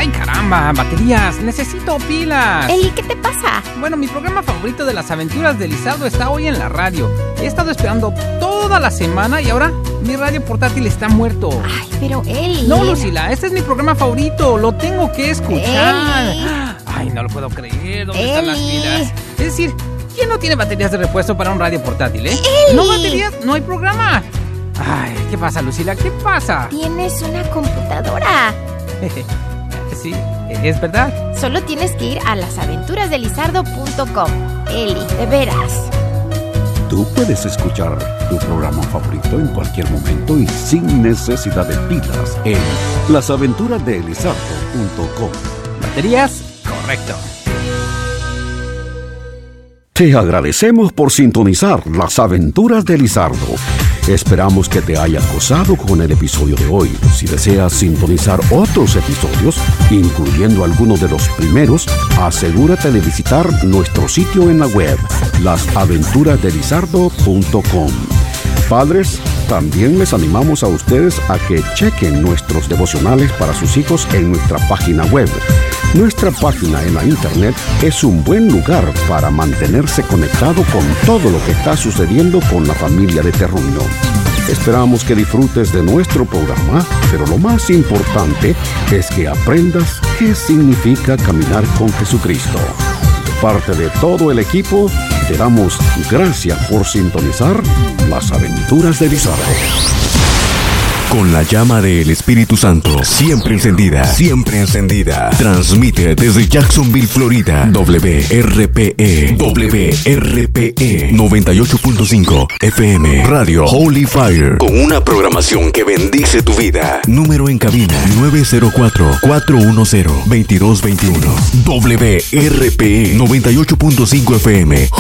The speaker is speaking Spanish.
¡Ay, caramba! ¡Baterías! ¡Necesito pilas! Eli, ¿qué te pasa? Bueno, mi programa favorito de las aventuras de Lizardo está hoy en la radio. He estado esperando toda la semana y ahora mi radio portátil está muerto. Ay, pero Eli... No, Lucila, este es mi programa favorito. Lo tengo que escuchar. Eli. Ay, no lo puedo creer. ¿Dónde están las pilas? Es decir, ¿quién no tiene baterías de repuesto para un radio portátil, Eli. No baterías, no hay programa. Ay, ¿qué pasa, Lucila? ¿Qué pasa? Tienes una computadora. Sí, es verdad. Solo tienes que ir a lasaventurasdelizardo.com. Eli, de veras. Tú puedes escuchar tu programa favorito en cualquier momento y sin necesidad de pilas en lasaventurasdelizardo.com. ¿Baterías? Correcto. Te agradecemos por sintonizar Las Aventuras de Lizardo. Esperamos que te haya gozado con el episodio de hoy. Si deseas sintonizar otros episodios, incluyendo algunos de los primeros, asegúrate de visitar nuestro sitio en la web, lasaventurasdelizardo.com. Padres, también les animamos a ustedes a que chequen nuestros devocionales para sus hijos en nuestra página web. Nuestra página en la internet es un buen lugar para mantenerse conectado con todo lo que está sucediendo con la familia de Terruño. Esperamos que disfrutes de nuestro programa, pero lo más importante es que aprendas qué significa caminar con Jesucristo. De parte de todo el equipo, te damos gracias por sintonizar Las Aventuras de Lizardo. Con la llama del Espíritu Santo siempre encendida, transmite desde Jacksonville, Florida, WRPE 98.5 FM, Radio Holy Fire, con una programación que bendice tu vida. Número en cabina 904-410-2221. WRPE 98.5 FM,